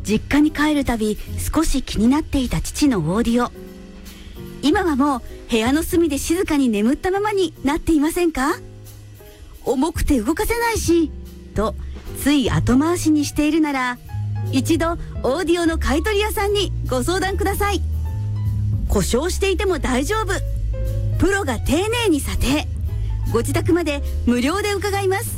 実家に帰るたび少し気になっていた父のオーディオ。今はもう部屋の隅で静かに眠ったままになっていませんか？重くて動かせないしとつい後回しにしているなら、一度オーディオの買取屋さんにご相談ください。故障していても大丈夫、プロが丁寧に査定、ご自宅まで無料で伺います。